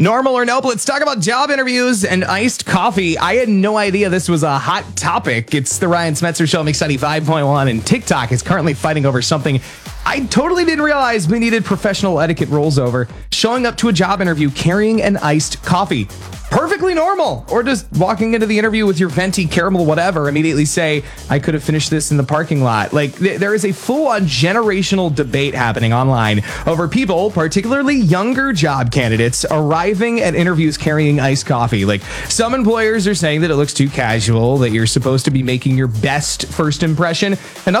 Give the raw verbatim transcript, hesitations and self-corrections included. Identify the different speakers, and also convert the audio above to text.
Speaker 1: Normal or nope? Let's talk about job interviews and iced coffee. I had no idea this was a hot topic. It's the Ryan Smetzer Show, Mix ninety-five point one, and TikTok is currently fighting over something I totally didn't realize we needed professional etiquette rules over. Showing up to a job interview carrying an iced coffee. Perfectly normal. Or just walking into the interview with your venti caramel whatever, immediately say, I could have finished this in the parking lot. Like, th- there is a full-on generational debate happening online over people, particularly younger job candidates, arriving at interviews carrying iced coffee. Like, some employers are saying that it looks too casual, that you're supposed to be making your best first impression, and